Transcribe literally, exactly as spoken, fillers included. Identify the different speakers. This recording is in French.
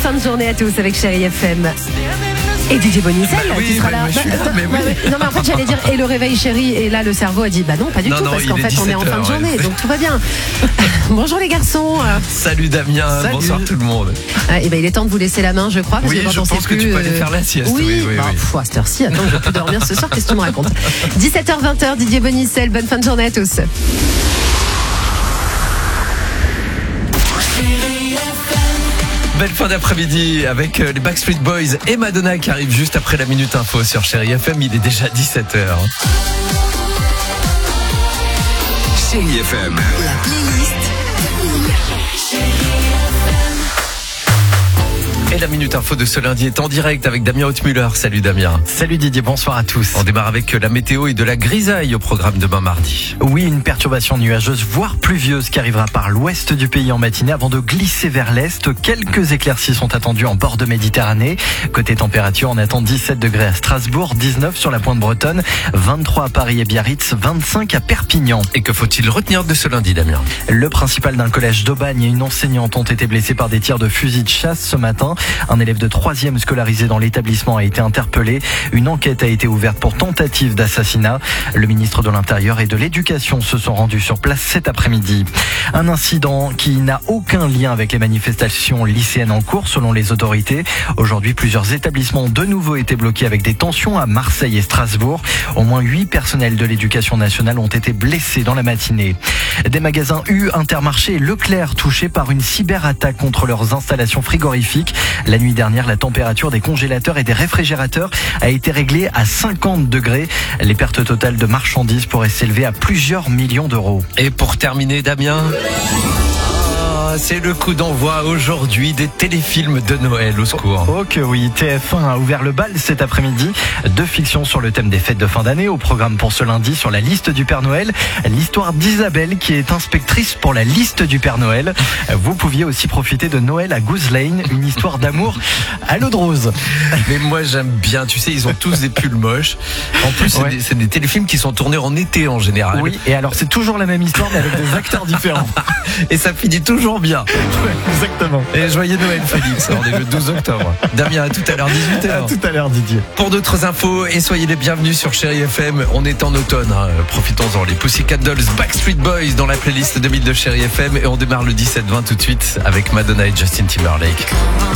Speaker 1: fin de journée à tous avec Chérie F M. Et D J Bonicel,
Speaker 2: bah oui,
Speaker 1: qui sera
Speaker 2: bah,
Speaker 1: là.
Speaker 2: bah, je suis là, mais oui.
Speaker 1: Non mais en fait j'allais dire et le réveil chéri, et là le cerveau a dit bah non pas du
Speaker 2: non,
Speaker 1: tout,
Speaker 2: non,
Speaker 1: parce qu'en fait on est en fin de journée, ouais. Donc tout va bien. Bonjour les garçons.
Speaker 2: Salut Damien. Salut. Bonsoir tout le monde.
Speaker 1: Ah, et ben il est temps de vous laisser la main, je crois, parce
Speaker 2: oui,
Speaker 1: que quand
Speaker 2: je
Speaker 1: on
Speaker 2: pense
Speaker 1: sait
Speaker 2: que
Speaker 1: plus,
Speaker 2: tu peux
Speaker 1: euh...
Speaker 2: aller faire la sieste.
Speaker 1: Oui,
Speaker 2: oui, oui,
Speaker 1: bah,
Speaker 2: oui.
Speaker 1: pff, à cette heure-ci, attends, je vais plus dormir ce soir, qu'est-ce que tu me racontes? dix-sept heures vingt, Didier Bonicel, bonne fin de journée à tous.
Speaker 2: Belle fin d'après-midi avec les Backstreet Boys et Madonna qui arrive juste après la Minute Info sur Chérie F M. Il est déjà dix-sept heures.
Speaker 3: Chérie F M. La playlist.
Speaker 2: Et la Minute Info de ce lundi est en direct avec Damien Hautmuller. Salut Damien.
Speaker 4: Salut Didier, bonsoir à tous.
Speaker 2: On démarre avec la météo et de la grisaille au programme demain mardi.
Speaker 4: Oui, une perturbation nuageuse, voire pluvieuse qui arrivera par l'ouest du pays en matinée avant de glisser vers l'est. Quelques éclaircies sont attendues en bord de Méditerranée. Côté température, on attend dix-sept degrés à Strasbourg, dix-neuf sur la pointe bretonne, vingt-trois à Paris et Biarritz, vingt-cinq à Perpignan.
Speaker 2: Et que faut-il retenir de ce lundi, Damien?
Speaker 4: Le principal d'un collège d'Aubagne et une enseignante ont été blessés par des tirs de fusil de chasse ce matin. Un élève de troisième scolarisé dans l'établissement a été interpellé. Une enquête a été ouverte pour tentative d'assassinat. Le ministre de l'Intérieur et de l'Éducation se sont rendus sur place cet après-midi. Un incident qui n'a aucun lien avec les manifestations lycéennes en cours selon les autorités. Aujourd'hui, plusieurs établissements ont de nouveau été bloqués avec des tensions à Marseille et Strasbourg. Au moins huit personnels de l'Éducation nationale ont été blessés dans la matinée. Des magasins U, Intermarché et Leclerc touchés par une cyberattaque contre leurs installations frigorifiques. La nuit dernière, la température des congélateurs et des réfrigérateurs a été réglée à cinquante degrés. Les pertes totales de marchandises pourraient s'élever à plusieurs millions d'euros.
Speaker 2: Et pour terminer, Damien, c'est le coup d'envoi aujourd'hui des téléfilms de Noël, au secours.
Speaker 4: Oh que oui, T F un a ouvert le bal cet après-midi. Deux fictions sur le thème des fêtes de fin d'année au programme pour ce lundi sur la liste du Père Noël. L'histoire d'Isabelle qui est inspectrice pour la liste du Père Noël. Vous pouviez aussi profiter de Noël à Goose Lane, une histoire d'amour à l'eau de rose.
Speaker 2: Mais moi j'aime bien, tu sais, ils ont tous des pulls moches. En plus, c'est, ouais. des, c'est des téléfilms qui sont tournés en été en général.
Speaker 4: Oui, et alors c'est toujours la même histoire mais avec des acteurs différents.
Speaker 2: Et ça finit toujours bien.
Speaker 4: Ouais, exactement.
Speaker 2: Et joyeux Noël Félix, on est le douze octobre. Damien, à tout à l'heure, dix-huit heures.
Speaker 4: À tout à l'heure Didier.
Speaker 2: Pour d'autres infos, et soyez les bienvenus sur Chérie F M, on est en automne, hein. Profitons-en. Les Pussycat Dolls, Backstreet Boys dans la playlist deux mille de Chérie F M, et on démarre le dix-sept vingt tout de suite avec Madonna et Justin Timberlake.